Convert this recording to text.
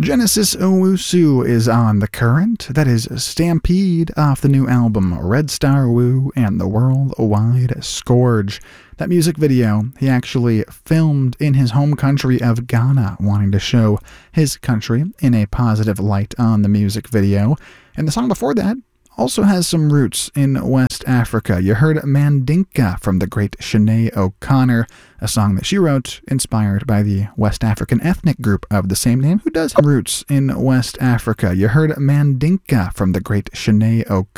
Genesis Owusu is on The Current. That is Stampede off the new album Red Star Woo and the Worldwide Scourge. That music video he actually filmed in his home country of Ghana, wanting to show his country in a positive light on the music video. And the song before that also has some roots in West Africa. You heard Mandinka from the great Sinead O'Connor, a song that she wrote inspired by the West African ethnic group of the same name, who does have roots in West Africa. You heard Mandinka from the great Sinead O'Connor.